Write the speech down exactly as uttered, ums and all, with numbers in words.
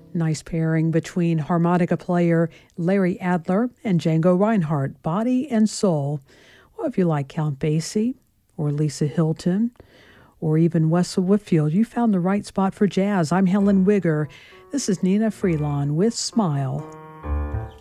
Nice pairing between harmonica player Larry Adler and Django Reinhardt, Body and Soul. Well, if you like Count Basie or Lisa Hilton or even Wessel Whitfield, you found the right spot for jazz. I'm Helen Wigger. This is Nina Freelon with Smile.